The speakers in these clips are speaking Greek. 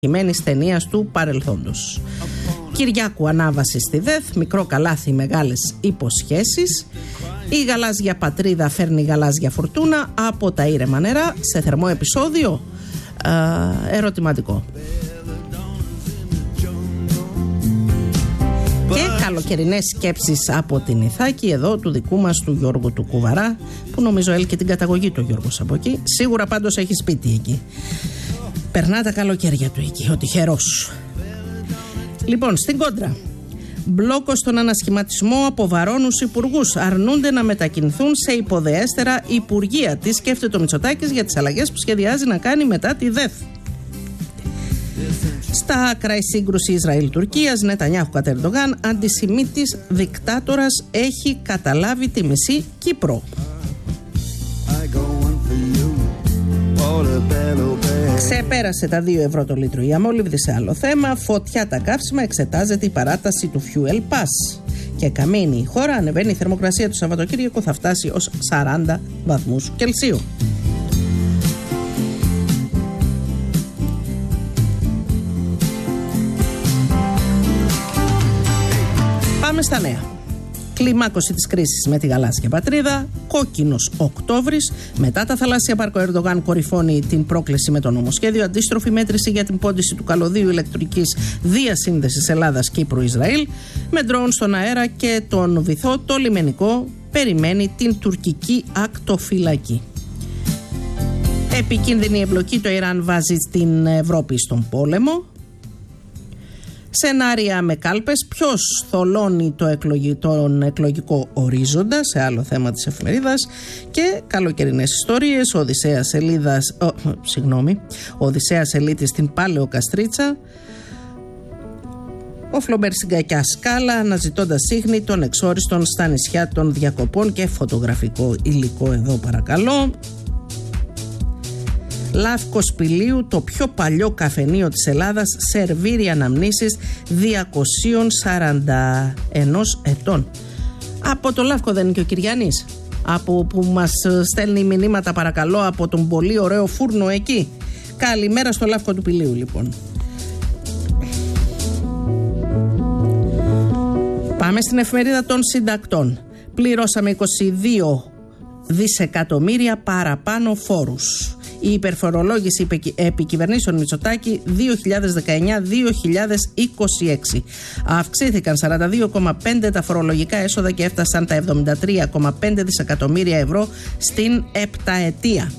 ταινίας του παρελθόντος. Κυριάκου ανάβαση στη ΔΕΘ, μικρό καλάθι, μεγάλες υποσχέσεις. Η γαλάζια πατρίδα φέρνει γαλάζια φορτούνα από τα ήρεμα νερά σε θερμό επεισόδιο. Ερωτηματικό. Και καλοκαιρινές σκέψεις από την Ιθάκη, εδώ του δικού μας του Γιώργου του Κουβαρά, που νομίζω έλκει την καταγωγή του Γιώργος από εκεί. Σίγουρα πάντως έχει σπίτι εκεί. Περνά τα καλοκαίρια του εκεί, ο τυχερός. Λοιπόν, στην κόντρα. Μπλόκο στον ανασχηματισμό από βαρώνους υπουργούς. Αρνούνται να μετακινηθούν σε υποδεέστερα υπουργεία. Τι σκέφτεται ο Μητσοτάκης για τις αλλαγές που σχεδιάζει να κάνει μετά τη ΔΕΘ. Στα άκρα η σύγκρουση Ισραήλ-Τουρκίας, Νετανιάχου κατά Ερντογάν, αντισημίτης δικτάτορας έχει καταλάβει τη μισή Κύπρο. Ξεπέρασε τα 2 ευρώ το λίτρο η αμόλυβδη σε άλλο θέμα. Φωτιά τα καύσιμα, εξετάζεται η παράταση του Fuel Pass. Και καμίνη η χώρα, ανεβαίνει η θερμοκρασία του Σαββατοκύριακο, θα φτάσει ως 40 βαθμούς Κελσίου. Πάμε στα νέα. Κλιμάκωση της κρίσης με τη γαλάζια πατρίδα, κόκκινος Οκτώβρης. Μετά τα θαλάσσια πάρκο Ερντογάν κορυφώνει την πρόκληση με το νομοσχέδιο. Αντίστροφη μέτρηση για την πόντιση του καλωδίου ηλεκτρικής διασύνδεσης Ελλάδας-Κύπρου-Ισραήλ. Με ντρόουν στον αέρα και τον βυθό, το λιμενικό περιμένει την τουρκική ακτοφυλακή. Επικίνδυνη εμπλοκή, το Ιράν βάζει στην Ευρώπη στον πόλεμο. Σενάρια με κάλπες, ποιος θολώνει τον εκλογικό ορίζοντα, σε άλλο θέμα της εφημερίδας. Και καλοκαιρινές ιστορίες, Οδυσσέας Ελίτης στην Πάλαιο Καστρίτσα. Ο Φλομπέρ στην Κακιά Σκάλα, αναζητώντας ίχνη των εξόριστων στα νησιά των διακοπών. Και φωτογραφικό υλικό εδώ παρακαλώ. Λαύκος Πηλίου, το πιο παλιό καφενείο της Ελλάδας, σερβίρει αναμνήσεις 241 ετών. Από το Λαύκο δεν είναι και ο Κυριανής, που μας στέλνει μηνύματα παρακαλώ από τον πολύ ωραίο φούρνο εκεί. Καλημέρα στο Λαύκο του Πηλίου λοιπόν. Πάμε στην εφημερίδα των συντακτών. Πληρώσαμε 22 δισεκατομμύρια παραπάνω φόρους. Η υπερφορολόγηση επί κυβερνήσεων Μητσοτάκη 2019-2026. Αυξήθηκαν 42,5 τα φορολογικά έσοδα και έφτασαν τα 73,5 δισεκατομμύρια ευρώ στην επταετία.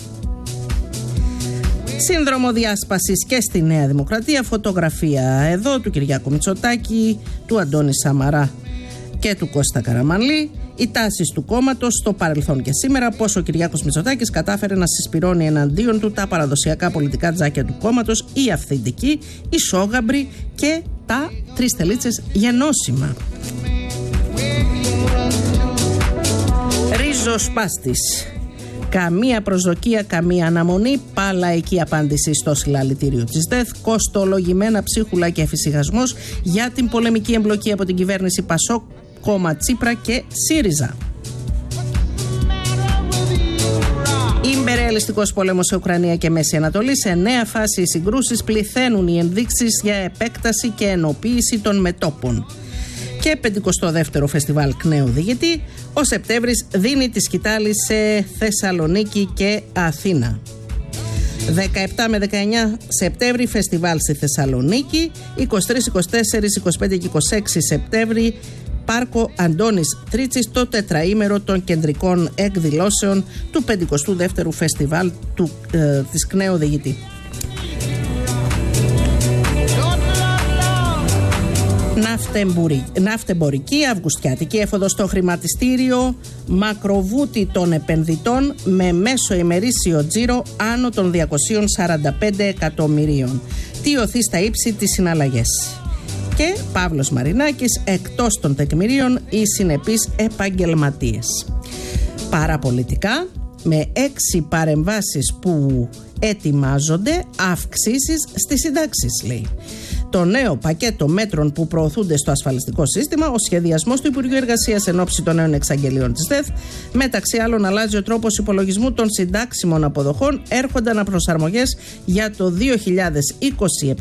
Σύνδρομο διάσπασης και στη Νέα Δημοκρατία. Φωτογραφία εδώ του Κυριάκου Μητσοτάκη, του Αντώνη Σαμαρά και του Κώστα Καραμανλή. Οι τάσεις του κόμματος στο παρελθόν και σήμερα, πώς ο Κυριάκος Μητσοτάκης κατάφερε να συσπυρώνει εναντίον του τα παραδοσιακά πολιτικά τζάκια του κόμματος, η αυθεντική, η σόγαμπρη και τα τριστελίτσες γενώσιμα. Ριζοσπάστης. Καμία προσδοκία, καμία αναμονή. Παλαϊκή απάντηση στο συλλαλητήριο της ΔΕΘ. Κοστολογημένα ψίχουλα και εφησυχασμός για την πολεμική εμπλοκή από την κυβέρνηση Πασόκ, κόμμα Τσίπρα και ΣΥΡΙΖΑ. Ιμπεριαλιστικός πόλεμος σε Ουκρανία και Μέση Ανατολή. Σε νέα φάση οι συγκρούσεις, πληθαίνουν οι ενδείξεις για επέκταση και ενοποίηση των μετώπων. Και 52ο Φεστιβάλ Κνέου Διηγητή. Ο Σεπτέμβρης δίνει τη σκητάλη σε Θεσσαλονίκη και Αθήνα. 17 με 19 Σεπτέμβρη Φεστιβάλ στη Θεσσαλονίκη. 23, 24, 25 και 26 Σεπτέμβρη Πάρκο Αντώνης Τρίτσης, το τετραήμερο των κεντρικών εκδηλώσεων του 52ου Φεστιβάλ της Κνέου Διηγητή. Ναυτεμπορική, αυγουστιάτικη έφοδο στο χρηματιστήριο, μακροβούτη των επενδυτών με μέσο ημερήσιο τζίρο άνω των 245 εκατομμυρίων. Τι οθεί στα ύψη τις συναλλαγές. Και Παύλος Μαρινάκης, εκτός των τεκμηρίων οι συνεπείς επαγγελματίες. Παραπολιτικά, με 6 παρεμβάσεις που ετοιμάζονται, αυξήσεις στις συντάξεις λέει. Το νέο πακέτο μέτρων που προωθούνται στο ασφαλιστικό σύστημα, ο σχεδιασμός του Υπουργείου Εργασίας εν ώψη των νέων εξαγγελίων της ΔΕΘ, μεταξύ άλλων αλλάζει ο τρόπος υπολογισμού των συντάξιμων αποδοχών, έρχονται αναπροσαρμογές για το 2027